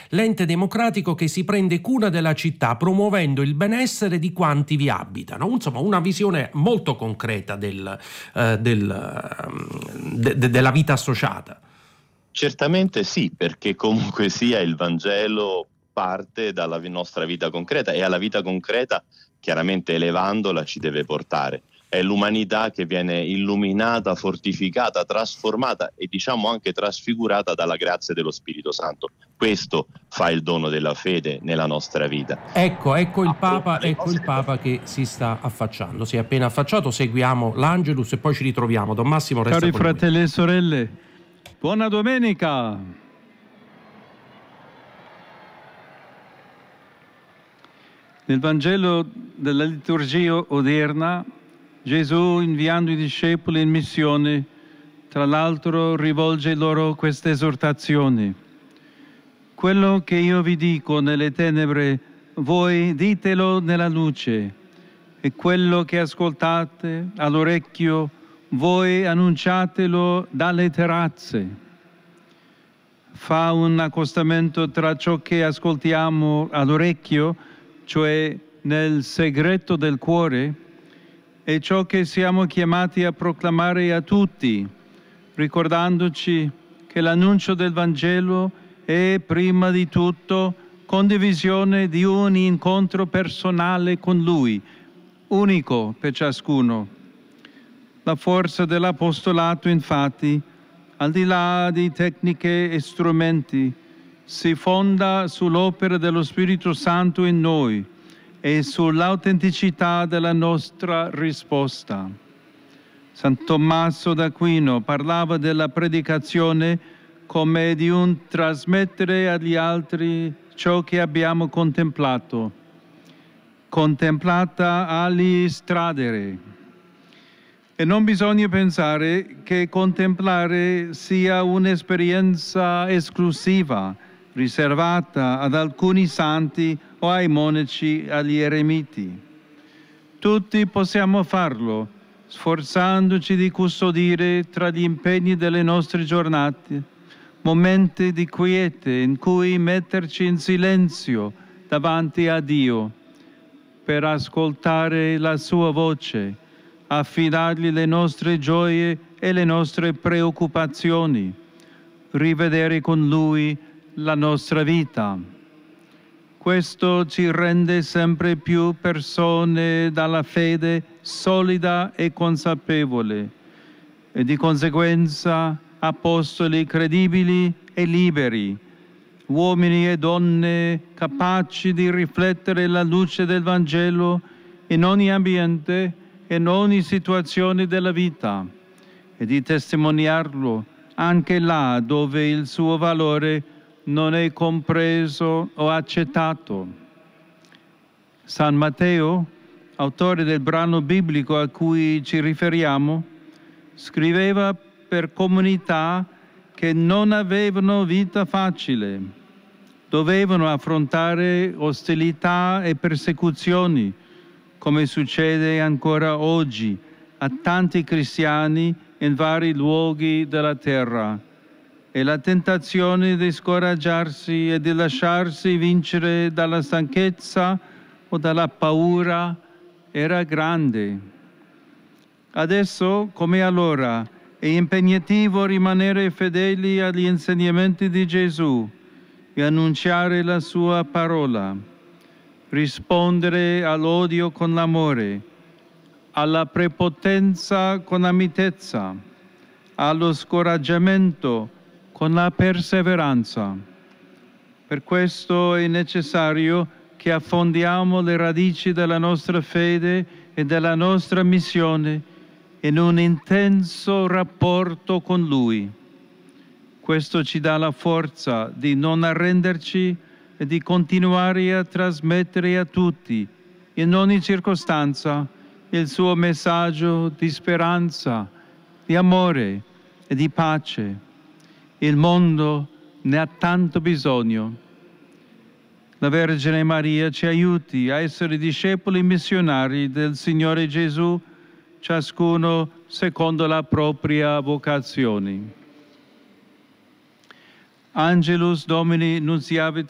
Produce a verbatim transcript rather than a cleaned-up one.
l'ente democratico che si prende cura della città, promuovendo il benessere di quanti vi abitano. Insomma, una visione molto concreta del, eh, del, de, de, della vita associata. Certamente sì, perché comunque sia il Vangelo parte dalla nostra vita concreta e alla vita concreta, chiaramente elevandola, ci deve portare. È l'umanità che viene illuminata, fortificata, trasformata e diciamo anche trasfigurata dalla grazia dello Spirito Santo. Questo fa il dono della fede nella nostra vita. Ecco, ecco il Papa, ecco il Papa che si sta affacciando, si è appena affacciato, seguiamo l'Angelus e poi ci ritroviamo. Don Massimo resta Cari con fratelli noi. e sorelle, buona domenica! Nel Vangelo della liturgia odierna, Gesù, inviando i discepoli in missione, tra l'altro rivolge loro questa esortazione. Quello che io vi dico nelle tenebre, voi ditelo nella luce, e quello che ascoltate all'orecchio, voi annunciatelo dalle terrazze. Fa un accostamento tra ciò che ascoltiamo all'orecchio, cioè nel segreto del cuore, e ciò che siamo chiamati a proclamare a tutti, ricordandoci che l'annuncio del Vangelo è prima di tutto condivisione di un incontro personale con Lui, unico per ciascuno. La forza dell'apostolato, infatti, al di là di tecniche e strumenti, si fonda sull'opera dello Spirito Santo in noi e sull'autenticità della nostra risposta. San Tommaso d'Aquino parlava della predicazione come di un trasmettere agli altri ciò che abbiamo contemplato. Contemplata agli stradere. E non bisogna pensare che contemplare sia un'esperienza esclusiva, riservata ad alcuni santi o ai monaci, agli eremiti. Tutti possiamo farlo, sforzandoci di custodire tra gli impegni delle nostre giornate momenti di quiete in cui metterci in silenzio davanti a Dio per ascoltare la sua voce, affidargli le nostre gioie e le nostre preoccupazioni, rivedere con Lui la nostra vita. Questo ci rende sempre più persone dalla fede solida e consapevole e di conseguenza apostoli credibili e liberi, uomini e donne capaci di riflettere la luce del Vangelo in ogni ambiente e in ogni situazione della vita e di testimoniarlo anche là dove il suo valore non è compreso o accettato. San Matteo, autore del brano biblico a cui ci riferiamo, scriveva per comunità che non avevano vita facile, dovevano affrontare ostilità e persecuzioni, come succede ancora oggi a tanti cristiani in vari luoghi della terra, e la tentazione di scoraggiarsi e di lasciarsi vincere dalla stanchezza o dalla paura era grande. Adesso, come allora, è impegnativo rimanere fedeli agli insegnamenti di Gesù e annunciare la sua parola, rispondere all'odio con l'amore, alla prepotenza con la mitezza, allo scoraggiamento con la perseveranza. Per questo è necessario che affondiamo le radici della nostra fede e della nostra missione in un intenso rapporto con Lui. Questo ci dà la forza di non arrenderci e di continuare a trasmettere a tutti, in ogni circostanza, il suo messaggio di speranza, di amore e di pace. Il mondo ne ha tanto bisogno. La Vergine Maria ci aiuti a essere discepoli missionari del Signore Gesù, ciascuno secondo la propria vocazione. Angelus Domini nunciavit